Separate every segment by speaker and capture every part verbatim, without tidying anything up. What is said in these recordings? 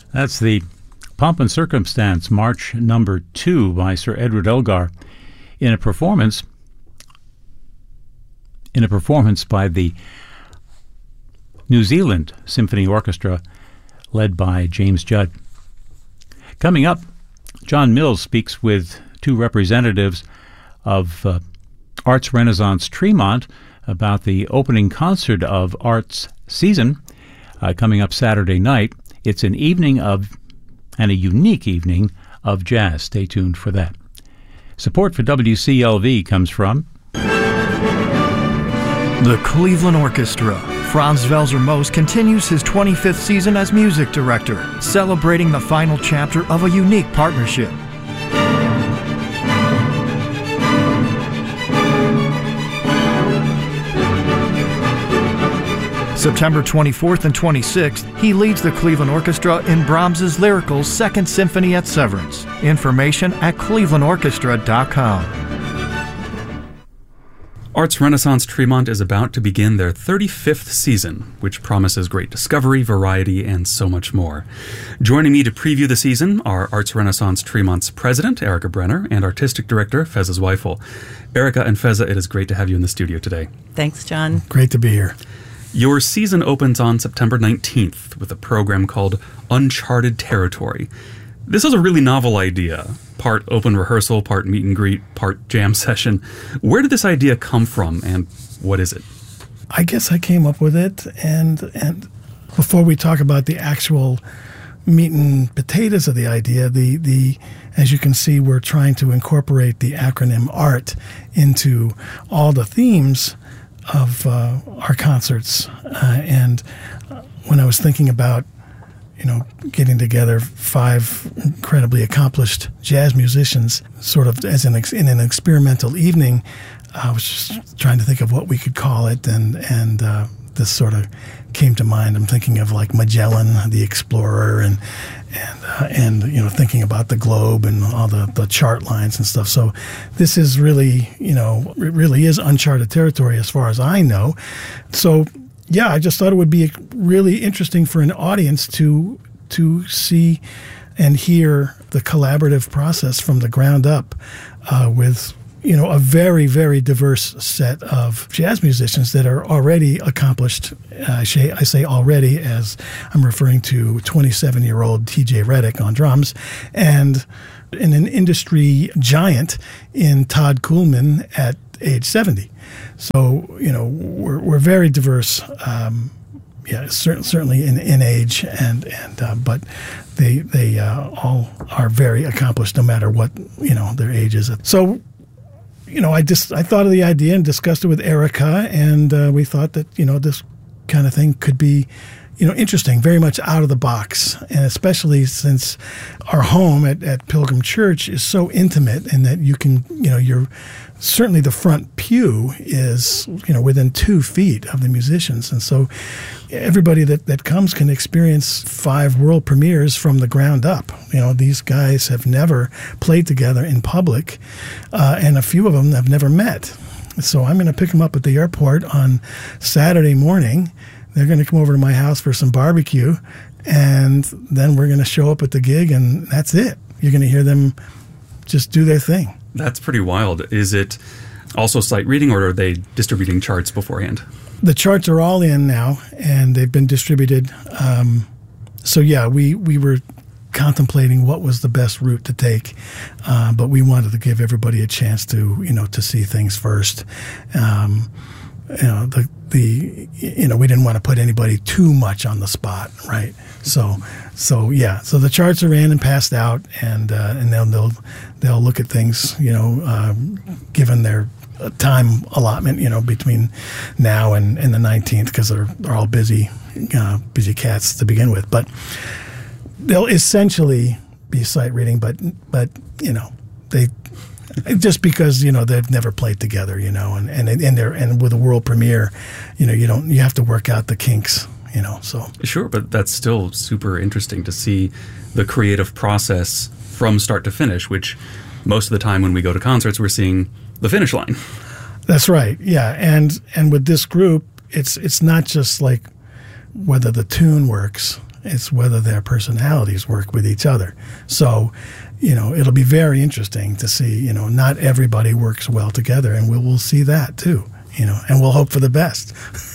Speaker 1: That's the Pomp and Circumstance, March number two by Sir Edward Elgar, in a performance in a performance by the New Zealand Symphony Orchestra, led by James Judd. Coming up, John Mills speaks with two representatives of uh, Arts Renaissance Tremont about the opening concert of Arts Season uh, coming up Saturday night. It's an evening of, and a unique evening of jazz. Stay tuned for that. Support for W C L V comes from
Speaker 2: the Cleveland Orchestra. Franz Welser-Moos continues his twenty-fifth season as music director, celebrating the final chapter of a unique partnership. September twenty-fourth and twenty-sixth, he leads the Cleveland Orchestra in Brahms's Lyrical's Second Symphony at Severance. Information at cleveland orchestra dot com.
Speaker 3: Arts Renaissance Tremont is about to begin their thirty-fifth season, which promises great discovery, variety, and so much more. Joining me to preview the season are Arts Renaissance Tremont's president, Erica Brenner, and artistic director, Feza Zweifel. Erica and Feza, it is great to have you in the studio today.
Speaker 4: Thanks, John.
Speaker 5: Great to be here.
Speaker 3: Your season opens on September nineteenth with a program called Uncharted Territory. This is a really novel idea. Part open rehearsal, part meet and greet, part jam session. Where did this idea come from, and what is it?
Speaker 5: I guess I came up with it, and and before we talk about the actual meat and potatoes of the idea, the the as you can see, we're trying to incorporate the acronym ART into all the themes of uh, our concerts. Uh, and when I was thinking about, you know, getting together five incredibly accomplished jazz musicians, sort of as an ex- in an experimental evening, I was just trying to think of what we could call it, and and uh, this sort of came to mind. I'm thinking of like Magellan, the explorer, and and uh, and you know, thinking about the globe and all the, the chart lines and stuff. So this is really, you know, it really is uncharted territory as far as I know. So yeah, I just thought it would be really interesting for an audience to to see and hear the collaborative process from the ground up uh, with, you know, a very, very diverse set of jazz musicians that are already accomplished. Uh, I, say, I say already as I'm referring to twenty-seven-year-old T J Reddick on drums, and, and an industry giant in Todd Kuhlman at age seventy. So, you know, we're we're very diverse, um, yeah, cer- certainly in, in age, and and uh, but they they uh, all are very accomplished, no matter what, you know, their age is. So, you know, I just I thought of the idea and discussed it with Erica, and uh, we thought that, you know, this kind of thing could be, you know, interesting, very much out of the box, and especially since our home at, at Pilgrim Church is so intimate, and that you can, you know, you're certainly the front pew is, you know, within two feet of the musicians, and so everybody that, that comes can experience five world premieres from the ground up. You know, these guys have never played together in public, uh, and a few of them have never met. So I'm going to pick them up at the airport on Saturday morning. They're going to come over to my house for some barbecue, and then we're going to show up at the gig, and that's it. You're going to hear them just do their thing.
Speaker 3: That's pretty wild. Is it also sight reading, or are they distributing charts beforehand?
Speaker 5: The charts are all in now, and they've been distributed. Um, so, yeah, we, we were contemplating what was the best route to take, uh, but we wanted to give everybody a chance to, you know, to see things first. Um, you know, the the you know, we didn't want to put anybody too much on the spot, right? So, so yeah, so the charts are in and passed out, and uh, and they'll they'll they'll look at things, you know, um, given their time allotment, you know, between now and, and the nineteenth, because they're they're all busy, uh, busy cats to begin with. But they'll essentially be sight reading, but but you know, they just because, you know, they've never played together, you know, and and and they're and with a world premiere, you know, you don't you have to work out the kinks, you know. So
Speaker 3: sure, but that's still super interesting to see the creative process from start to finish, which most of the time when we go to concerts, we're seeing the finish line.
Speaker 5: That's right. Yeah. And, and with this group, it's, it's not just like whether the tune works. It's whether their personalities work with each other. So, you know, it'll be very interesting to see, you know, not everybody works well together, and we'll, we'll see that too, you know, and we'll hope for the best.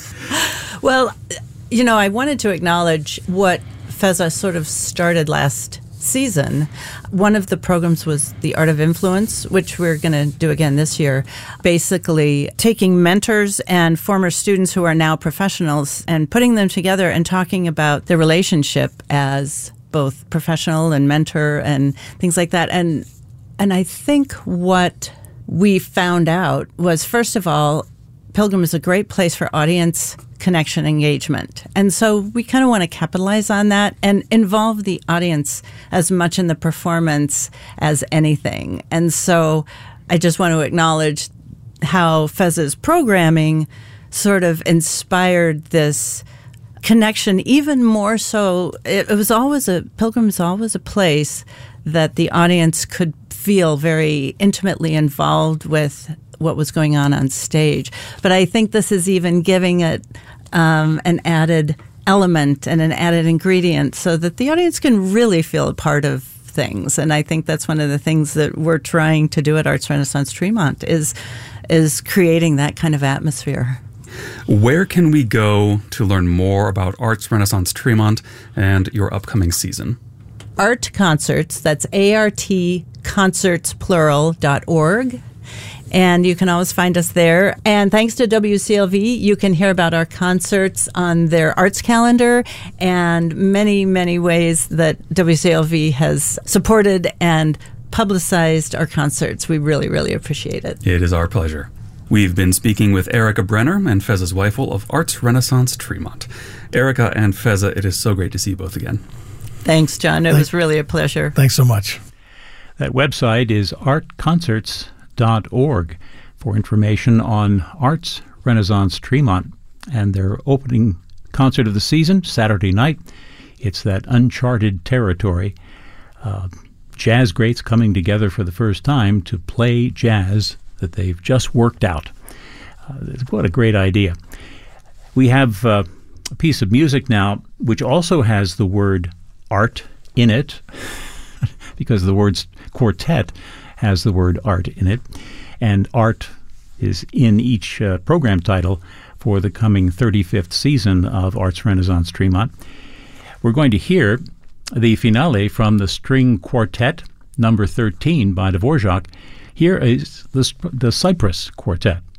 Speaker 4: Well, you know, I wanted to acknowledge what Feza sort of started last season. One of the programs was the Art of Influence, which we're going to do again this year, basically taking mentors and former students who are now professionals and putting them together and talking about their relationship as both professional and mentor and things like that. And and I think what we found out was, first of all, Pilgrim is a great place for audience connection engagement. And so we kind of want to capitalize on that and involve the audience as much in the performance as anything. And so I just want to acknowledge how Feza's programming sort of inspired this connection even more so. It, it was always a, Pilgrim is always a place that the audience could feel very intimately involved with what was going on on stage. But I think this is even giving it um, an added element and an added ingredient so that the audience can really feel a part of things. And I think that's one of the things that we're trying to do at Arts Renaissance Tremont is is creating that kind of atmosphere.
Speaker 3: Where can we go to learn more about Arts Renaissance Tremont and your upcoming season?
Speaker 4: Art Concerts, that's A R T concerts plural dot org. And you can always find us there. And thanks to W C L V, you can hear about our concerts on their arts calendar and many, many ways that W C L V has supported and publicized our concerts. We really, really appreciate it.
Speaker 3: It is our pleasure. We've been speaking with Erica Brenner and Feza Zweifel of Arts Renaissance Tremont. Erica and Feza, it is so great to see you both again.
Speaker 4: Thanks, John. It
Speaker 5: Thank,
Speaker 4: was really a pleasure.
Speaker 5: Thanks so much.
Speaker 1: That website is art concerts dot org for information on Arts Renaissance Tremont and their opening concert of the season, Saturday night. It's that uncharted territory. Uh, jazz greats coming together for the first time to play jazz that they've just worked out. Uh, what a great idea. We have uh, a piece of music now which also has the word art in it because the word quartet has the word art in it, and art is in each uh, program title for the coming thirty-fifth season of Arts Renaissance Tremont. We're going to hear the finale from the string quartet, number thirteen by Dvorak. Here is the, the Cypress Quartet.